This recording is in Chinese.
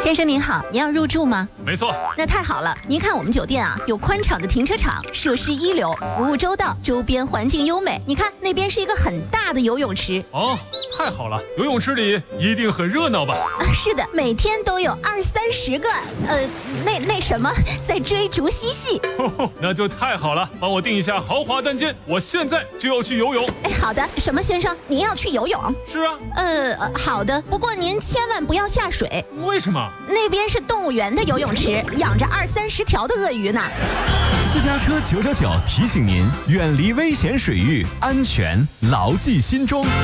先生您好，您要入住吗？ 没错。 那太好了，您看我们酒店啊，有宽敞的停车场，设施一流，服务周到，周边环境优美。你看那边是一个很大的游泳池。 哦，太好了，游泳池里一定很热闹吧？ 是的，每天都有20-30个，那什么在追逐嬉戏。 那就太好了，帮我订一下豪华单间，我现在就要去游泳。 好的，什么先生，您要去游泳？ 是啊。 好的，不过您千万不要下水。 为什么？ 那边是动物园的游泳池，养着20-30条的鳄鱼呢。 私家车999提醒您，远离危险水域，安全牢记心中。